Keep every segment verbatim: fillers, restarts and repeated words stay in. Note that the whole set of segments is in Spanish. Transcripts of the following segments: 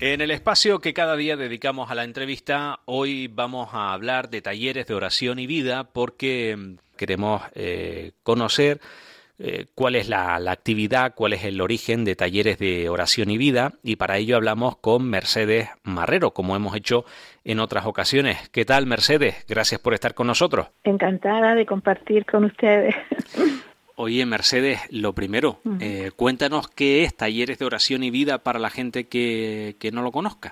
En el espacio que cada día dedicamos a la entrevista, hoy vamos a hablar de talleres de oración y vida porque queremos eh, conocer eh, cuál es la, la actividad, cuál es el origen de talleres de oración y vida, y para ello hablamos con Mercedes Marrero, como hemos hecho en otras ocasiones. ¿Qué tal, Mercedes? Gracias por estar con nosotros. Encantada de compartir con ustedes. Oye, Mercedes, lo primero, uh-huh. eh, cuéntanos qué es Talleres de Oración y Vida para la gente que, que no lo conozca.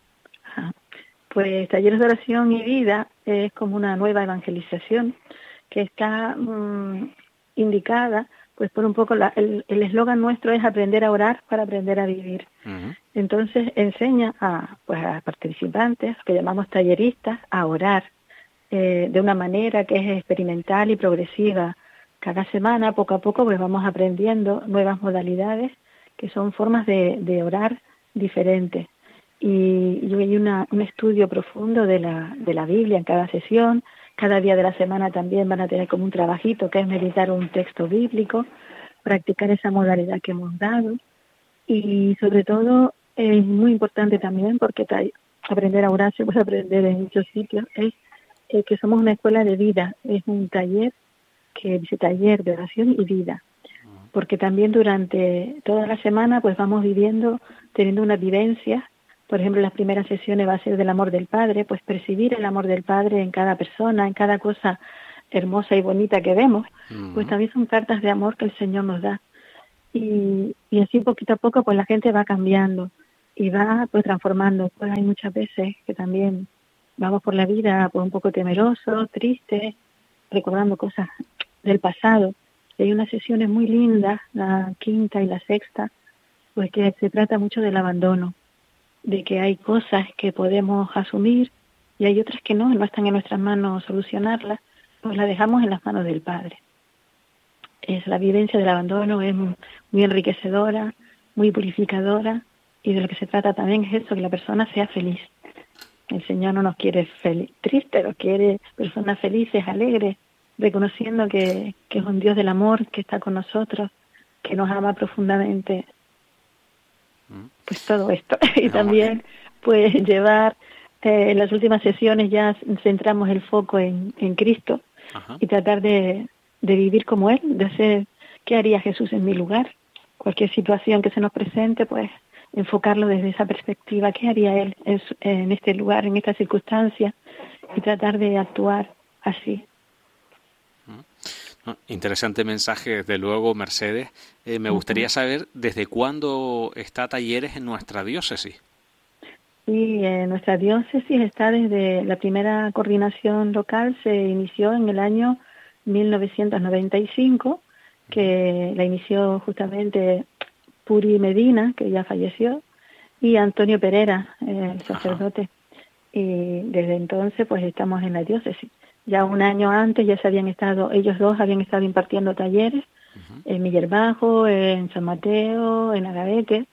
Pues Talleres de Oración y Vida es como una nueva evangelización que está mmm, indicada, pues por un poco, la, el eslogan nuestro es aprender a orar para aprender a vivir. Uh-huh. Entonces enseña a, pues, a participantes, que llamamos talleristas, a orar eh, de una manera que es experimental y progresiva. Cada semana, poco a poco, pues vamos aprendiendo nuevas modalidades que son formas de, de orar diferentes. Y, y hay una, un estudio profundo de la, de la Biblia en cada sesión. Cada día de la semana también van a tener como un trabajito que es meditar un texto bíblico, practicar esa modalidad que hemos dado. Y sobre todo, es muy importante también, porque aprender a orar se puede aprender en muchos sitios, es eh, que somos una escuela de vida, es un taller que dice taller de oración y vida, porque también durante toda la semana pues vamos viviendo, teniendo una vivencia. Por ejemplo, las primeras sesiones va a ser del amor del Padre, pues percibir el amor del Padre en cada persona, en cada cosa hermosa y bonita que vemos, uh-huh. pues también son cartas de amor que el Señor nos da. Y, y así poquito a poco pues la gente va cambiando y va pues transformando. Pues hay muchas veces que también vamos por la vida pues un poco temerosos, tristes, recordando cosas del pasado. Hay unas sesiones muy lindas, la quinta y la sexta, pues que se trata mucho del abandono, de que hay cosas que podemos asumir y hay otras que no, no están en nuestras manos solucionarlas, pues las dejamos en las manos del Padre. Es la vivencia del abandono, es muy enriquecedora, muy purificadora, y de lo que se trata también es eso, que la persona sea feliz. El Señor no nos quiere feliz, triste, nos quiere personas felices, alegres, reconociendo que, que es un Dios del amor, que está con nosotros, que nos ama profundamente. Pues todo esto. Y también pues llevar, eh, en las últimas sesiones ya centramos el foco en, en Cristo. Ajá. Y tratar de, de vivir como Él, de hacer, ¿qué haría Jesús en mi lugar? Cualquier situación que se nos presente, pues enfocarlo desde esa perspectiva, ¿qué haría Él en, en este lugar, en esta circunstancia? Y tratar de actuar así. Interesante mensaje, desde luego, Mercedes. Eh, me gustaría saber desde cuándo está Talleres en nuestra diócesis. Sí, eh, nuestra diócesis está desde la primera coordinación local, se inició en el año mil novecientos noventa y cinco, que la inició justamente Puri Medina, que ya falleció, y Antonio Pereira, eh, el sacerdote. Ajá. Y desde entonces pues estamos en la diócesis. Ya un año antes ya se habían estado, ellos dos habían estado impartiendo talleres uh-huh. en Miller Bajo, en San Mateo, en Agaete,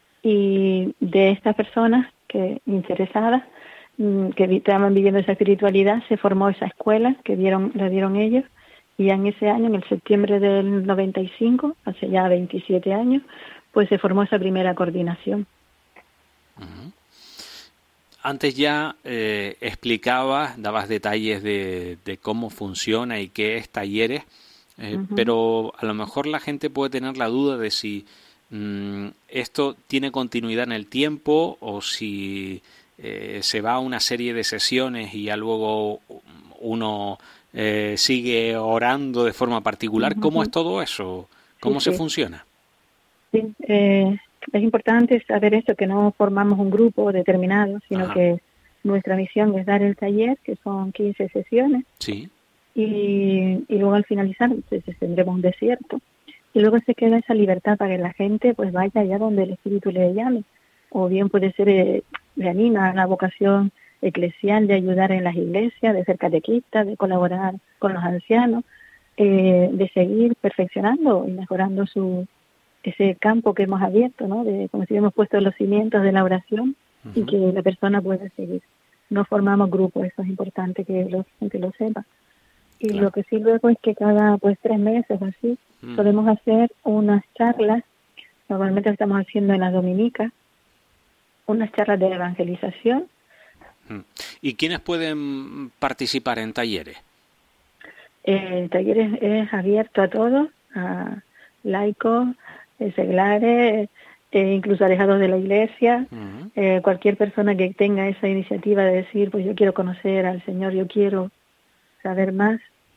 y de estas personas que interesadas, que estaban viviendo esa espiritualidad, se formó esa escuela que dieron, la dieron ellos, y ya en ese año, en el septiembre del noventa y cinco, hace ya veintisiete años, pues se formó esa primera coordinación. Uh-huh. Antes ya eh, explicabas, dabas detalles de, de cómo funciona y qué es Talleres, eh, uh-huh. pero a lo mejor la gente puede tener la duda de si mmm, esto tiene continuidad en el tiempo o si eh, se va a una serie de sesiones y ya luego uno eh, sigue orando de forma particular. Uh-huh. ¿Cómo es todo eso? ¿Cómo sí, se sí. funciona? Sí, eh... es importante saber esto, que no formamos un grupo determinado, sino Ajá. que nuestra misión es dar el taller, que son quince sesiones, sí. y, y luego al finalizar pues, tendremos un desierto, y luego se queda esa libertad para que la gente pues vaya allá donde el Espíritu le llame, o bien puede ser, eh, le anima a la vocación eclesial de ayudar en las iglesias, de ser catequista, de colaborar con los ancianos, eh, de seguir perfeccionando y mejorando su ese campo que hemos abierto, ¿no? De, como si hubiéramos puesto los cimientos de la oración uh-huh. y que la persona pueda seguir. No formamos grupos, eso es importante que lo, que lo sepa. Y claro. Lo que sí luego es que cada pues tres meses o así uh-huh. podemos hacer unas charlas, normalmente lo estamos haciendo en las dominicas, unas charlas de evangelización. ¿Y quiénes pueden participar en talleres? El taller es, es abierto a todos, a laicos, eh, seglares, eh, incluso alejados de la iglesia. Uh-huh. eh, cualquier persona que tenga esa iniciativa de decir, pues yo quiero conocer al Señor, yo quiero saber más.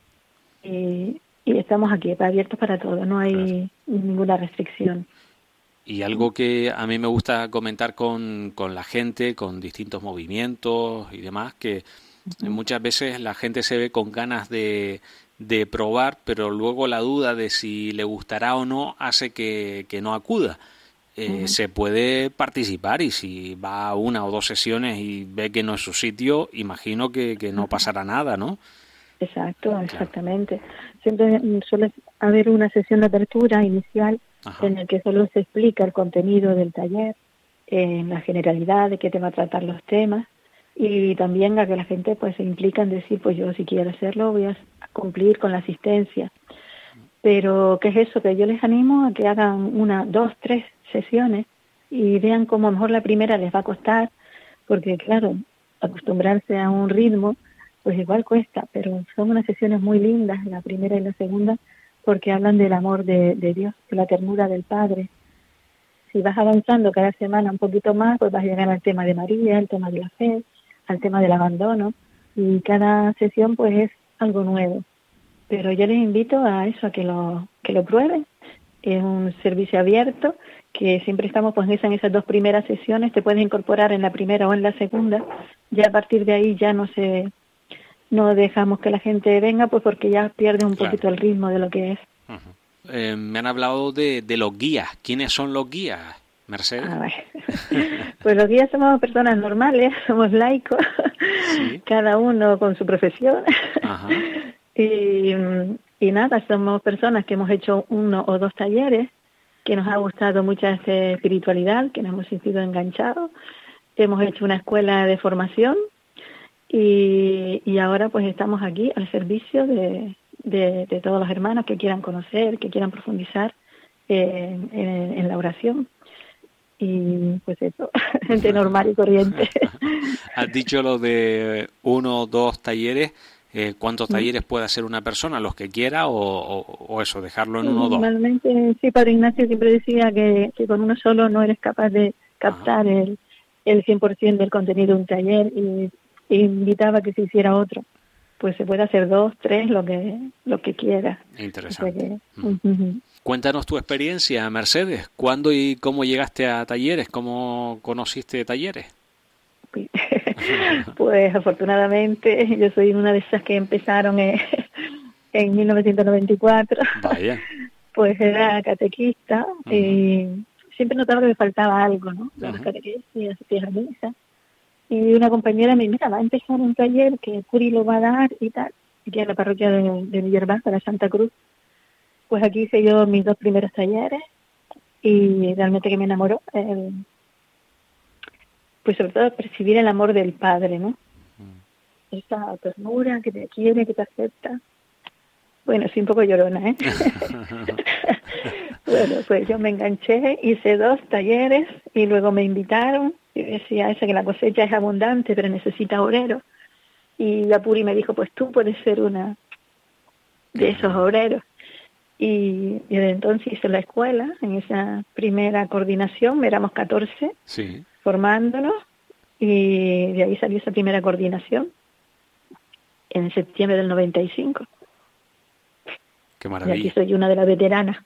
Y, y estamos aquí, abiertos para todo, no hay claro. ninguna restricción. Y algo que a mí me gusta comentar con, con la gente, con distintos movimientos y demás, que uh-huh. muchas veces la gente se ve con ganas de, de probar, pero luego la duda de si le gustará o no hace que, que no acuda. Eh, uh-huh. Se puede participar y si va a una o dos sesiones y ve que no es su sitio, imagino que, que no uh-huh. pasará nada, ¿no? Exacto, claro. Exactamente. Siempre suele haber una sesión de apertura inicial Ajá. en el que solo se explica el contenido del taller, en la generalidad de qué te va a tratar los temas, y también a que la gente pues se implica en decir, pues yo si quiero hacerlo voy a cumplir con la asistencia. Pero ¿qué es eso? Que yo les animo a que hagan una, dos, tres sesiones y vean cómo a lo mejor la primera les va a costar, porque claro, acostumbrarse a un ritmo pues igual cuesta, pero son unas sesiones muy lindas, la primera y la segunda, porque hablan del amor de, de Dios, de la ternura del Padre. Si vas avanzando cada semana un poquito más, pues vas a llegar al tema de María, al tema de la fe, al tema del abandono, y cada sesión pues es algo nuevo. Pero yo les invito a eso, a que lo que lo prueben. Es un servicio abierto, que siempre estamos pues en esas dos primeras sesiones, te puedes incorporar en la primera o en la segunda, ya a partir de ahí ya no se... no dejamos que la gente venga, pues porque ya pierde un claro. poquito el ritmo de lo que es. Uh-huh. Eh, me han hablado de, de los guías. ¿Quiénes son los guías, Mercedes? A ver. Pues los guías somos personas normales, somos laicos, ¿sí? Cada uno con su profesión. Uh-huh. y, y nada, somos personas que hemos hecho uno o dos talleres, que nos ha gustado mucha esta espiritualidad, que nos hemos sentido enganchados. Hemos hecho una escuela de formación, Y, y ahora pues estamos aquí al servicio de, de, de todos los hermanos que quieran conocer, que quieran profundizar eh, en, en la oración. Y pues eso, gente normal y corriente. Has dicho lo de uno o dos talleres. Eh, ¿Cuántos talleres puede hacer una persona? ¿Los que quiera o, o, o eso, dejarlo en uno o dos? Normalmente sí, Padre Ignacio siempre decía que, que con uno solo no eres capaz de captar Ajá. el, el cien por ciento del contenido de un taller y e invitaba a que se hiciera otro. Pues se puede hacer dos, tres, lo que lo que quiera. Interesante. Que, uh-huh. Uh-huh. Cuéntanos tu experiencia, Mercedes. ¿Cuándo y cómo llegaste a talleres? ¿Cómo conociste talleres? Pues afortunadamente yo soy una de esas que empezaron en, en mil novecientos noventa y cuatro. Vaya. Pues era catequista uh-huh. y siempre notaba que me faltaba algo, ¿no? Las uh-huh. catequistas, asistía a misa. Y una compañera me dice, mira, va a empezar un taller que Curi lo va a dar y tal, aquí en la parroquia de, de Villerban, de la Santa Cruz. Pues aquí hice yo mis dos primeros talleres y realmente que me enamoró. El, pues sobre todo percibir el amor del Padre, ¿no? Mm. Esa ternura que te quiere, que te acepta. Bueno, sí, un poco llorona, ¿eh? Bueno, pues yo me enganché, hice dos talleres y luego me invitaron. Y decía esa que la cosecha es abundante, pero necesita obreros. Y la Puri me dijo, pues tú puedes ser una de esos obreros. Y, y desde entonces hice la escuela, en esa primera coordinación, éramos catorce, sí. formándonos, y de ahí salió esa primera coordinación, en septiembre del noventa y cinco. Qué maravilla. Y aquí soy una de las veteranas.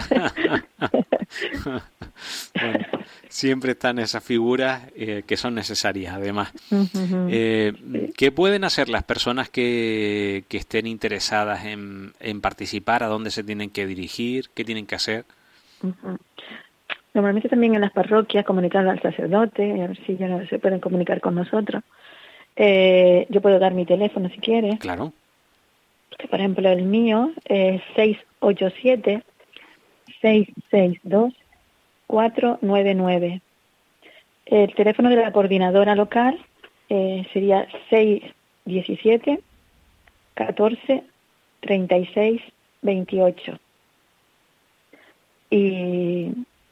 Bueno, siempre están esas figuras eh, que son necesarias, además. Uh-huh. Eh, sí. ¿Qué pueden hacer las personas que, que estén interesadas en, en participar? ¿A dónde se tienen que dirigir? ¿Qué tienen que hacer? Uh-huh. Normalmente también en las parroquias comunicar al sacerdote, a ver si ya se pueden comunicar con nosotros. Eh, yo puedo dar mi teléfono si quieres. Claro. Por ejemplo, el mío es seis ocho siete, seis seis dos, cuatro nueve nueve. El teléfono de la coordinadora local eh, sería seis diecisiete, catorce, treinta y seis, veintiocho. Y,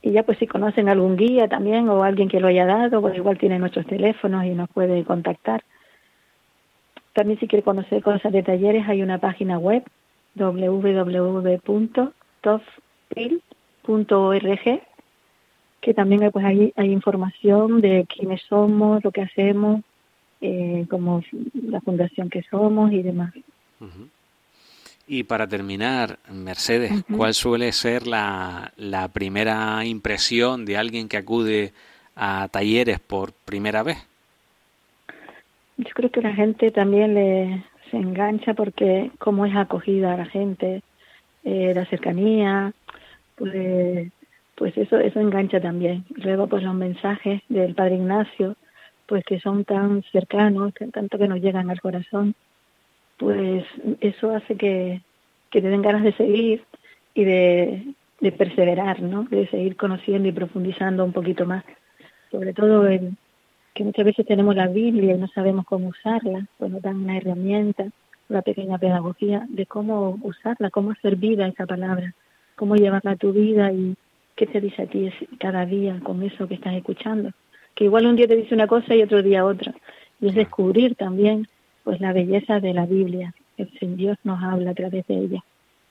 Y ya pues si conocen algún guía también o alguien que lo haya dado, pues igual tiene nuestros teléfonos y nos puede contactar. También si quiere conocer cosas de talleres hay una página web doble u doble u doble u punto tofpil punto org, que también pues ahí hay información de quiénes somos, lo que hacemos, eh, como la fundación que somos y demás. Uh-huh. Y para terminar, Mercedes, uh-huh. ¿cuál suele ser la, la primera impresión de alguien que acude a talleres por primera vez? Yo creo que la gente también le se engancha porque cómo es acogida a la gente, eh, la cercanía, pues, pues eso eso engancha también. Luego pues los mensajes del Padre Ignacio, pues que son tan cercanos, que tanto que nos llegan al corazón, pues eso hace que, que te den ganas de seguir y de, de perseverar, ¿no? De seguir conociendo y profundizando un poquito más. Sobre todo el que muchas veces tenemos la Biblia y no sabemos cómo usarla, pues nos dan una herramienta, una pequeña pedagogía de cómo usarla, cómo hacer vida esa palabra, cómo llevarla a tu vida y qué te dice a ti cada día con eso que estás escuchando. Que igual un día te dice una cosa y otro día otra. Y es descubrir también pues la belleza de la Biblia, que Dios nos habla a través de ella.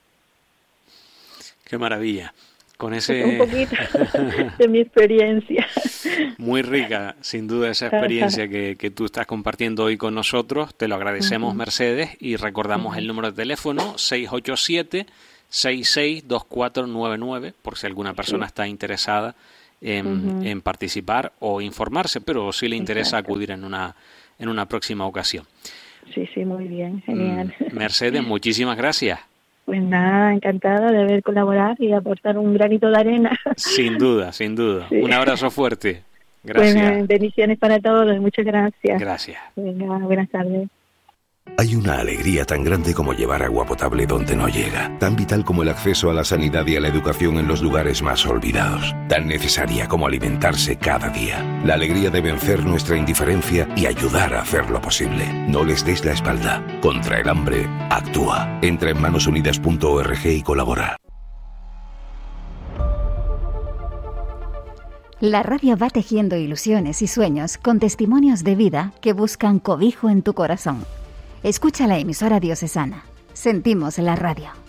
Qué maravilla. Con ese... Un poquito de mi experiencia. Muy rica, sin duda, esa experiencia que, que tú estás compartiendo hoy con nosotros. Te lo agradecemos, uh-huh. Mercedes, y recordamos uh-huh. el número de teléfono seis ocho siete, seis seis dos cuatro nueve nueve, por si alguna persona sí. está interesada en, uh-huh. en participar o informarse, pero si le interesa Exacto. acudir en una, en una próxima ocasión. Sí, sí, muy bien, genial. Mercedes, muchísimas gracias. Pues nada, encantada de haber colaborado y aportar un granito de arena. Sin duda, sin duda. Sí. Un abrazo fuerte. Gracias. Bueno, bendiciones para todos, muchas gracias. Gracias. Venga, buenas tardes. Hay una alegría tan grande como llevar agua potable donde no llega, tan vital como el acceso a la sanidad y a la educación en los lugares más olvidados, tan necesaria como alimentarse cada día. La alegría de vencer nuestra indiferencia y ayudar a hacerlo posible. No les des la espalda. Contra el hambre, actúa. Entra en manos unidas punto org y colabora. La radio va tejiendo ilusiones y sueños con testimonios de vida que buscan cobijo en tu corazón. Escucha la emisora diocesana. Sentimos la radio.